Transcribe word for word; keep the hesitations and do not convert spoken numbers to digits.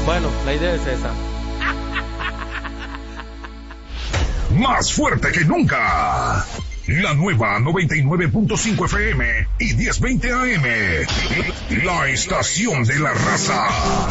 Bueno, la idea es esa. Más fuerte que nunca. La nueva noventa y nueve punto cinco F M y diez veinte A M. La estación de la raza.